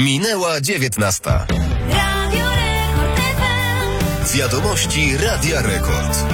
Minęła 19. Radio Rekord FM. Wiadomości Radia Rekord.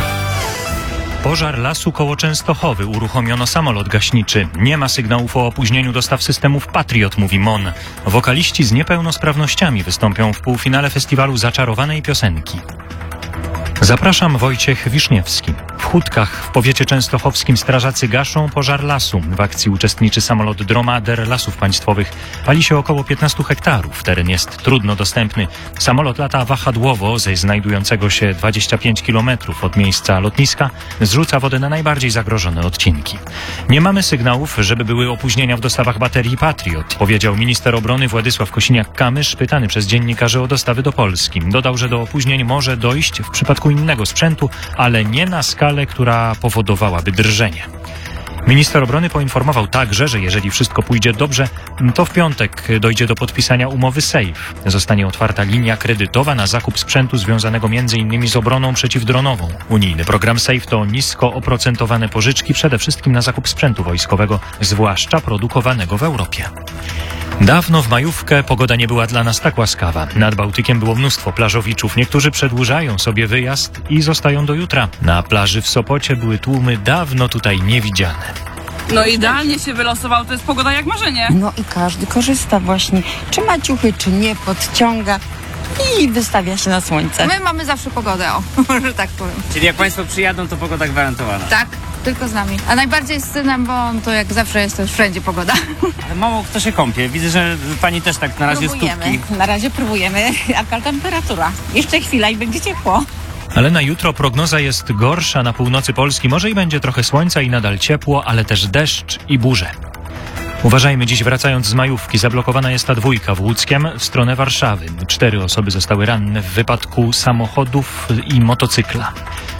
Pożar lasu koło Częstochowy. Uruchomiono samolot gaśniczy. Nie ma sygnałów o opóźnieniu dostaw systemów Patriot, mówi MON. Wokaliści z niepełnosprawnościami wystąpią w półfinale festiwalu Zaczarowanej Piosenki. Zapraszam, Wojciech Wiszniewski. W Chódkach w powiecie częstochowskim strażacy gaszą pożar lasu. W akcji uczestniczy samolot Dromader Lasów Państwowych. Pali się około 15 hektarów. Teren jest trudno dostępny. Samolot lata wahadłowo ze znajdującego się 25 km od miejsca lotniska. Zrzuca wodę na najbardziej zagrożone odcinki. Nie mamy sygnałów, żeby były opóźnienia w dostawach baterii Patriot, powiedział minister obrony Władysław Kosiniak-Kamysz, pytany przez dziennikarzy o dostawy do Polski. Dodał, że do opóźnień może dojść w przypadku innego sprzętu, ale nie na skalę, która powodowałaby drżenie. Minister obrony poinformował także, że jeżeli wszystko pójdzie dobrze, to w piątek dojdzie do podpisania umowy SAFE. Zostanie otwarta linia kredytowa na zakup sprzętu związanego m.in. z obroną przeciwdronową. Unijny program SAFE to nisko oprocentowane pożyczki, przede wszystkim na zakup sprzętu wojskowego, zwłaszcza produkowanego w Europie. Dawno w majówkę pogoda nie była dla nas tak łaskawa. Nad Bałtykiem było mnóstwo plażowiczów. Niektórzy przedłużają sobie wyjazd i zostają do jutra. Na plaży w Sopocie były tłumy dawno tutaj niewidziane. No idealnie się wylosował, to jest pogoda jak marzenie. No i każdy korzysta właśnie, czy ma ciuchy, czy nie, podciąga i wystawia się na słońce. My mamy zawsze pogodę, że tak powiem. Czyli jak Państwo przyjadą, to pogoda gwarantowana. Tak, tylko z nami. A najbardziej z synem, bo on to jak zawsze jest, to już wszędzie pogoda. Ale mało kto się kąpie. Widzę, że Pani też tak na razie stópki. Na razie próbujemy, jaka temperatura. Jeszcze chwila i będzie ciepło. Ale na jutro prognoza jest gorsza. Na północy Polski może i będzie trochę słońca i nadal ciepło, ale też deszcz i burze. Uważajmy, dziś wracając z majówki, zablokowana jest A2 w Łódzkiem w stronę Warszawy. 4 osoby zostały ranne w wypadku samochodów i motocykla.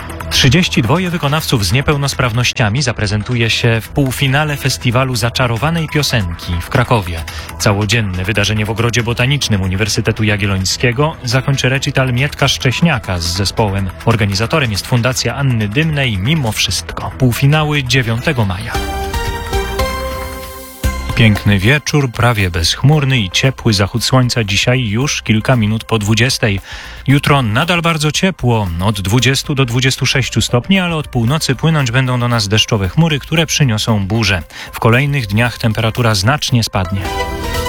32 wykonawców z niepełnosprawnościami zaprezentuje się w półfinale festiwalu Zaczarowanej Piosenki w Krakowie. Całodzienne wydarzenie w Ogrodzie Botanicznym Uniwersytetu Jagiellońskiego zakończy recital Mietka Szcześniaka z zespołem. Organizatorem jest Fundacja Anny Dymnej Mimo Wszystko. Półfinały 9 maja. Piękny wieczór, prawie bezchmurny i ciepły zachód słońca dzisiaj już kilka minut po 20. Jutro nadal bardzo ciepło, od 20 do 26 stopni, ale od północy płynąć będą do nas deszczowe chmury, które przyniosą burze. W kolejnych dniach temperatura znacznie spadnie.